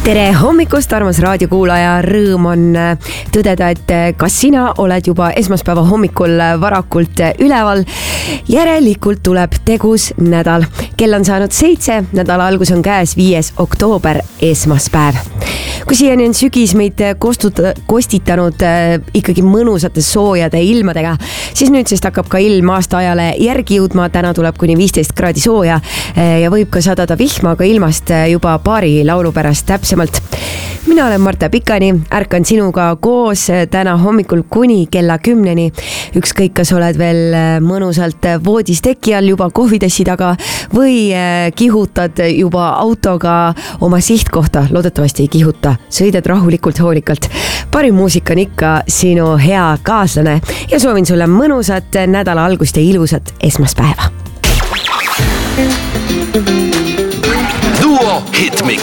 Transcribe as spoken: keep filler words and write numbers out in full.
tere hommikust, armas raadiokuulaja, rõõm on tõdeda, et kas sina oled juba esmaspäeva hommikul varakult üleval. Järelikult tuleb tegus nädal. Kell on saanud seitse, nädala algus on käes viies oktoober, esmaspäev. Kui siiani on sügis meid kostuta, kostitanud ikkagi mõnusate soojade ilmadega, siis nüüd sest hakkab ka ilm aastaajale järgi jõudma. Täna tuleb kuni viisteist kraadi sooja ja võib ka sadada vihma, aga ilmast juba paari laulu pärast täpsemalt. Mina olen Marta Pikani, ärkan sinuga koos täna hommikul kuni kella kümneni. Ükskõik, kas oled veel mõnusalt voodis teki all juba kohvitassi taga või kihutad juba autoga oma sihtkohta. Loodetavasti ei kihuta, sõidad rahulikult, hoolikalt. Parim muusika on ikka sinu hea kaaslane ja soovin sulle mõnusat nädala algust ja ilusat esmaspäeva. Duo Hitmix.